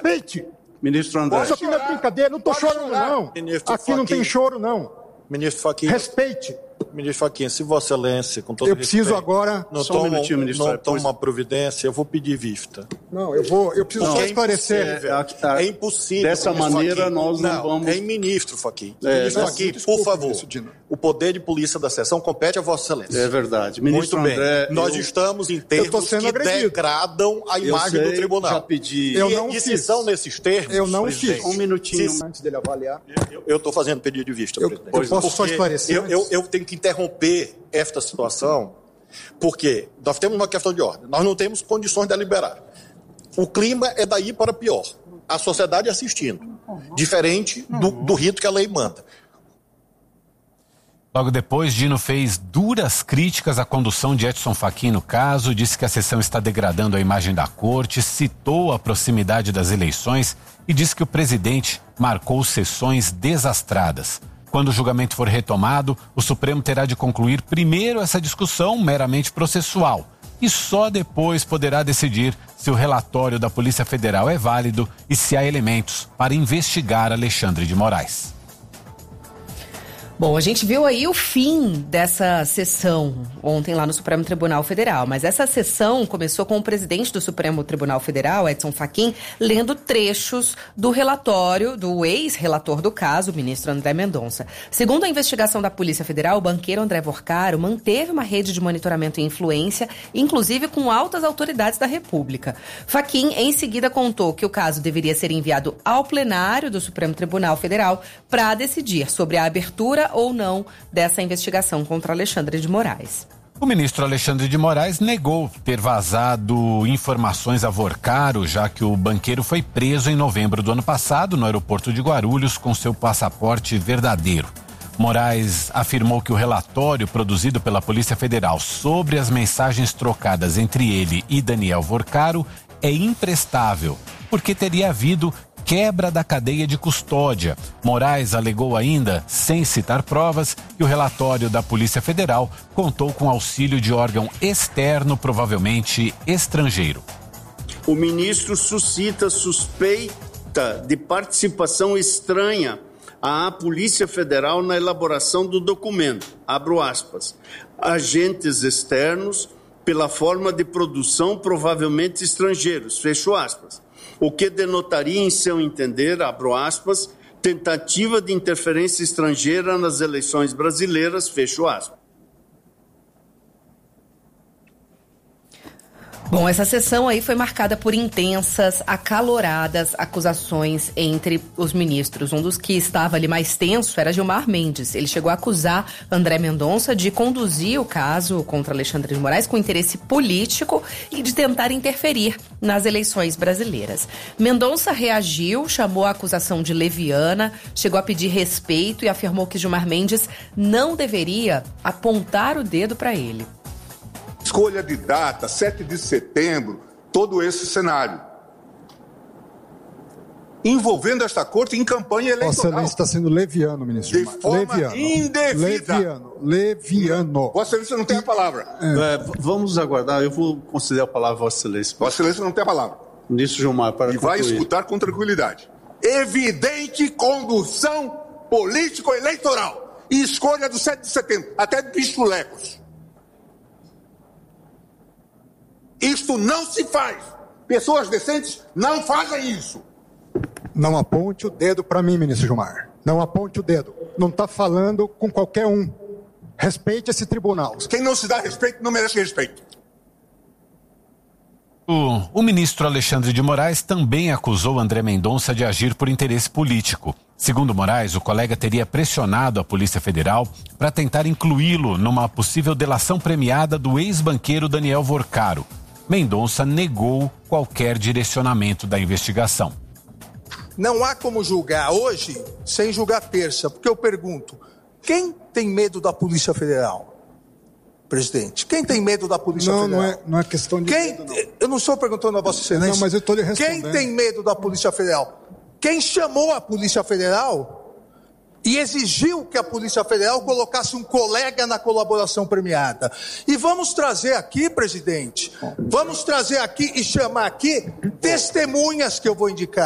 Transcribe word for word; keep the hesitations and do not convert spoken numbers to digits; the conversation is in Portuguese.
Respeite. Ministro André. Isso aqui não é brincadeira, não estou chorando, não. Ministro Aqui não tem choro, não. Ministro Fachin. Respeite. Ministro Fachin, se Vossa Excelência, com todo Eu preciso respeito, agora... não Só toma, um minutinho, ministro. não toma uma providência, eu vou pedir vista. Não, eu vou... Eu preciso Não, só é esclarecer. impossível. É, é impossível. Dessa ministro maneira, Fachin. nós não vamos- É em ministro, Fachin. É, ministro não, Fachin, desculpa, por favor. ministro Dino. O poder de polícia da sessão compete a Vossa Excelência. É verdade. Ministro Muito bem. André, Nós eu- estamos em Eu tô termos sendo que agredido. degradam a eu imagem sei, do tribunal. já pedi... Eu e, não e se fiz. são nesses termos, Eu não presidente, fiz. Um minutinho. se- Antes dele avaliar... Eu estou fazendo pedido de vista, Eu- presidente. eu posso só Porque esclarecer Eu, eu, antes? eu tenho que interromper esta situação, porque nós temos uma questão de ordem. Nós não temos condições de deliberar. O clima é daí para pior. A sociedade assistindo. Diferente do, do rito que a lei manda. Logo depois, Dino fez duras críticas à condução de Edson Fachin no caso, disse que a sessão está degradando a imagem da corte, citou a proximidade das eleições e disse que o presidente marcou sessões desastradas. Quando o julgamento for retomado, o Supremo terá de concluir primeiro essa discussão meramente processual e só depois poderá decidir se o relatório da Polícia Federal é válido e se há elementos para investigar Alexandre de Moraes. Bom, a gente viu aí o fim dessa sessão ontem lá no Supremo Tribunal Federal, mas essa sessão começou com o presidente do Supremo Tribunal Federal, Edson Fachin, lendo trechos do relatório do ex-relator do caso, o ministro André Mendonça. Segundo a investigação da Polícia Federal, o banqueiro André Vorcaro manteve uma rede de monitoramento e influência, inclusive com altas autoridades da República. Fachin, em seguida, contou que o caso deveria ser enviado ao plenário do Supremo Tribunal Federal para decidir sobre a abertura ou não dessa investigação contra Alexandre de Moraes. O ministro Alexandre de Moraes negou ter vazado informações a Vorcaro, já que o banqueiro foi preso em novembro do ano passado no aeroporto de Guarulhos com seu passaporte verdadeiro. Moraes afirmou que o relatório produzido pela Polícia Federal sobre as mensagens trocadas entre ele e Daniel Vorcaro é imprestável, porque teria havido quebra da cadeia de custódia. Moraes alegou ainda, sem citar provas, que o relatório da Polícia Federal contou com auxílio de órgão externo, provavelmente estrangeiro. O ministro suscita suspeita de participação estranha à Polícia Federal na elaboração do documento. Abro aspas. Agentes externos, pela forma de produção, provavelmente estrangeiros. Fecho aspas. O que denotaria, em seu entender, abro aspas, tentativa de interferência estrangeira nas eleições brasileiras, fecho aspas. Bom, essa sessão aí foi marcada por intensas, acaloradas acusações entre os ministros. Um dos que estava ali mais tenso era Gilmar Mendes. Ele chegou a acusar André Mendonça de conduzir o caso contra Alexandre de Moraes com interesse político e de tentar interferir nas eleições brasileiras. Mendonça reagiu, chamou a acusação de leviana, chegou a pedir respeito e afirmou que Gilmar Mendes não deveria apontar o dedo para ele. Escolha de data, sete de setembro, todo esse cenário. Envolvendo esta corte em campanha eleitoral. Vossa Excelência está sendo leviano, ministro. De forma leviano. indevida. Leviano. Leviano. Vossa Excelência não tem a palavra. É, v- vamos aguardar, eu vou conceder a palavra a Vossa Excelência. Vossa Excelência não tem a palavra. Ministro Gilmar, para E vai concluir. escutar com tranquilidade. Evidente condução político-eleitoral. E escolha do sete de setembro, até de pichulecos. Isto não se faz. Pessoas decentes não fazem isso. Não aponte o dedo para mim, ministro Gilmar. Não aponte o dedo. Não está falando com qualquer um. Respeite esse tribunal. Quem não se dá respeito não merece respeito. O, o ministro Alexandre de Moraes também acusou André Mendonça de agir por interesse político. Segundo Moraes, o colega teria pressionado a Polícia Federal para tentar incluí-lo numa possível delação premiada do ex-banqueiro Daniel Vorcaro. Mendonça negou qualquer direcionamento da investigação. Não há como julgar hoje sem julgar terça, porque eu pergunto, quem tem medo da Polícia Federal? Presidente, quem tem medo da Polícia Não, Federal? não é, não é questão de Quem, medo, não. eu não estou perguntando a Vossa Excelência. Não, mas eu estou lhe Quem respondendo. tem medo da Polícia Federal? Quem chamou a Polícia Federal e exigiu que a Polícia Federal colocasse um colega na colaboração premiada. E vamos trazer aqui, presidente, vamos trazer aqui e chamar aqui testemunhas que eu vou indicar.